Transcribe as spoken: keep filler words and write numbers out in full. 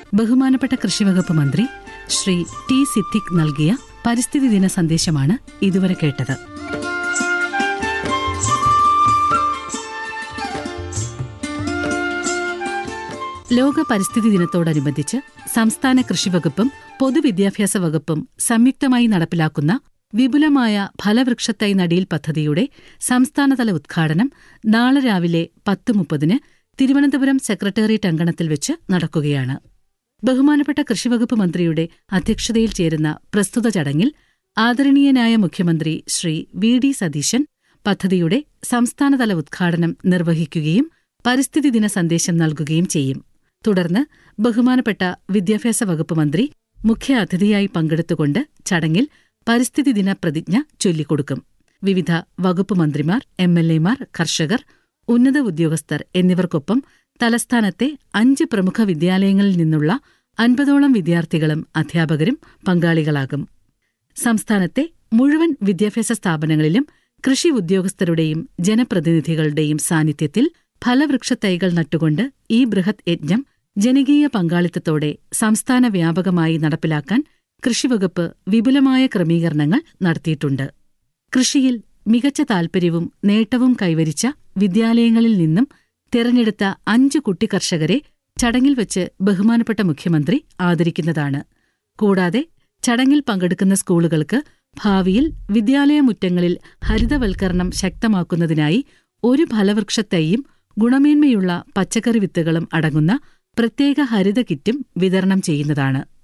ബഹുമാനപ്പെട്ട കൃഷിവകുപ്പ് മന്ത്രി ശ്രീ ടി സിദ്ദിഖ് നൽകിയ പരിസ്ഥിതി ദിന സന്ദേശമാണ് ഇതുവരെ കേട്ടത്. ലോക പരിസ്ഥിതി ദിനത്തോടനുബന്ധിച്ച് സംസ്ഥാന കൃഷിവകുപ്പും പൊതുവിദ്യാഭ്യാസ വകുപ്പും സംയുക്തമായി നടപ്പിലാക്കുന്ന വിപുലമായ ഫലവൃക്ഷത്തൈ നടീൽ പദ്ധതിയുടെ സംസ്ഥാനതല ഉദ്ഘാടനം നാളെ രാവിലെ പത്ത് മുപ്പതിന് തിരുവനന്തപുരം സെക്രട്ടേറിയറ്റ് അങ്കണത്തിൽ വെച്ച് നടക്കുകയാണ്. ബഹുമാനപ്പെട്ട കൃഷിവകുപ്പ് മന്ത്രിയുടെ അധ്യക്ഷതയിൽ ചേരുന്ന പ്രസ്തുത ചടങ്ങിൽ ആദരണീയനായ മുഖ്യമന്ത്രി ശ്രീ വി ഡി സതീശൻ പദ്ധതിയുടെ സംസ്ഥാനതല ഉദ്ഘാടനം നിർവഹിക്കുകയും പരിസ്ഥിതി ദിന സന്ദേശം നൽകുകയും ചെയ്യും. തുടർന്ന് ബഹുമാനപ്പെട്ട വിദ്യാഭ്യാസ വകുപ്പ് മന്ത്രി മുഖ്യ അതിഥിയായി പങ്കെടുത്തുകൊണ്ട് ചടങ്ങിൽ പരിസ്ഥിതി ദിന പ്രതിജ്ഞ ചൊല്ലിക്കൊടുക്കും. വിവിധ വകുപ്പ് മന്ത്രിമാർ, എം എൽ എമാർ, കർഷകർ, ഉന്നത ഉദ്യോഗസ്ഥർ എന്നിവർക്കൊപ്പം തലസ്ഥാനത്തെ അഞ്ച് പ്രമുഖ വിദ്യാലയങ്ങളിൽ നിന്നുള്ള അൻപതോളം വിദ്യാർത്ഥികളും അധ്യാപകരും പങ്കാളികളാകും. സംസ്ഥാനത്തെ മുഴുവൻ വിദ്യാഭ്യാസ സ്ഥാപനങ്ങളിലും കൃഷി ഉദ്യോഗസ്ഥരുടെയും ജനപ്രതിനിധികളുടെയും സാന്നിധ്യത്തിൽ ഫലവൃക്ഷത്തൈകൾ നട്ടുകൊണ്ട് ഈ ബൃഹത് യജ്ഞം ജനകീയ പങ്കാളിത്തത്തോടെ സംസ്ഥാന വ്യാപകമായി നടപ്പിലാക്കാൻ കൃഷിവകുപ്പ് വിപുലമായ ക്രമീകരണങ്ങൾ നടത്തിയിട്ടുണ്ട്. കൃഷിയിൽ മികച്ച താൽപര്യവും നേട്ടവും കൈവരിച്ച വിദ്യാലയങ്ങളിൽ നിന്നും തെരഞ്ഞെടുത്ത അഞ്ച് കുട്ടി കർഷകരെ ചടങ്ങിൽ വച്ച് ബഹുമാനപ്പെട്ട മുഖ്യമന്ത്രി ആദരിക്കുന്നതാണ്. കൂടാതെ ചടങ്ങിൽ പങ്കെടുക്കുന്ന സ്കൂളുകൾക്ക് ഭാവിയിൽ വിദ്യാലയമുറ്റങ്ങളിൽ ഹരിതവൽക്കരണം ശക്തമാക്കുന്നതിനായി ഒരു ഫലവൃക്ഷത്തൈയും ഗുണമേന്മയുള്ള പച്ചക്കറി വിത്തുകളും അടങ്ങുന്ന പ്രത്യേക ഹരിത കിറ്റും വിതരണം ചെയ്യുന്നതാണ്.